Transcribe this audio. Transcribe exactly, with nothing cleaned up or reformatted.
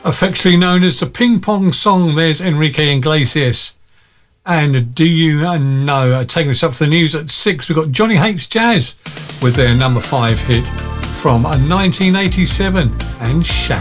affectionately known as the Ping Pong Song. There's Enrique Iglesias. And do you know, uh, taking us up to the news at six, we've got Johnny Hates Jazz with their number five hit from nineteen eighty-seven and Shack.